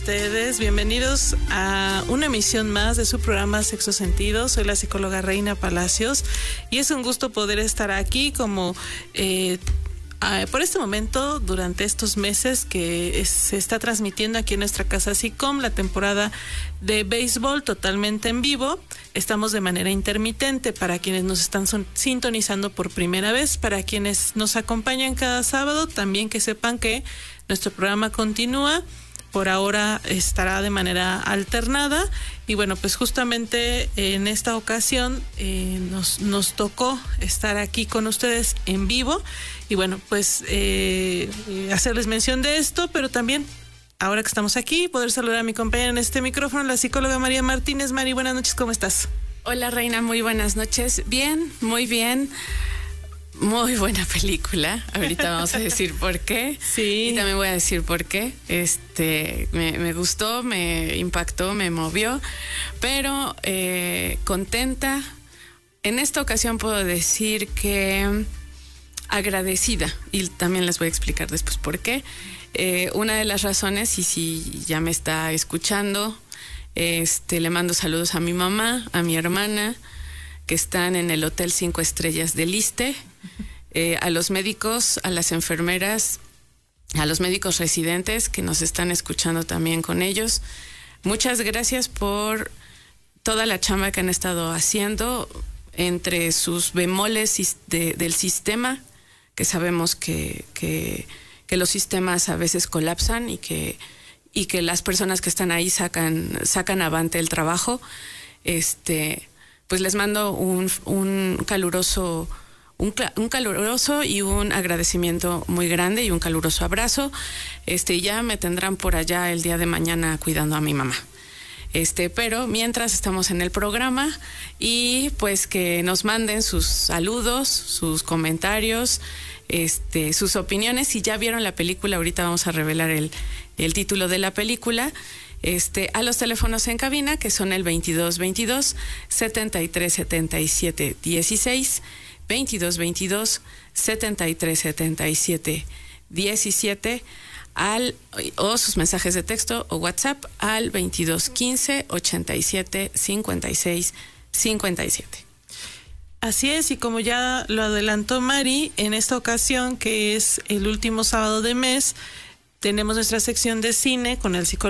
ustedes? Bienvenidos a una emisión más de su programa Sexo Sentido. Soy la psicóloga Reina Palacios y es un gusto poder estar aquí como por este momento, durante estos meses que se está transmitiendo aquí en nuestra casa SICOM la temporada de béisbol totalmente en vivo. Estamos de manera intermitente para quienes nos están sintonizando por primera vez, para quienes nos acompañan cada sábado, también que sepan que nuestro programa continúa. Por ahora estará de manera alternada y bueno, pues justamente en esta ocasión nos tocó estar aquí con ustedes en vivo y bueno, pues hacerles mención de esto, pero también ahora que estamos aquí, poder saludar a mi compañera en este micrófono, la psicóloga María Martínez. Mari, buenas noches, ¿cómo estás? Hola Reina, muy buenas noches. Bien, muy bien. Muy buena película. Ahorita vamos a decir por qué. Sí. Y también voy a decir por qué. Me gustó, me impactó, me movió, pero contenta. En esta ocasión puedo decir que agradecida, y también les voy a explicar después por qué. Una de las razones, y si ya me está escuchando, le mando saludos a mi mamá, a mi hermana, que están en el Hotel 5 Estrellas del Iste, a los médicos, a las enfermeras, a los médicos residentes que nos están escuchando también con ellos. Muchas gracias por toda la chamba que han estado haciendo entre sus bemoles del sistema, que sabemos que los sistemas a veces colapsan y que las personas que están ahí sacan avante el trabajo. Pues les mando un caluroso y un agradecimiento muy grande y un caluroso abrazo. Ya me tendrán por allá el día de mañana cuidando a mi mamá. Pero mientras estamos en el programa y pues que nos manden sus saludos, sus comentarios, sus opiniones. Si ya vieron la película, ahorita vamos a revelar el título de la película. A los teléfonos en cabina, que son el 2222 7377 16, 2222 7377 17, o sus mensajes de texto o WhatsApp al 2215 87 56 57. Así es, y como ya lo adelantó Mari, en esta ocasión, que es el último sábado de mes, tenemos nuestra sección de cine con el psicólogo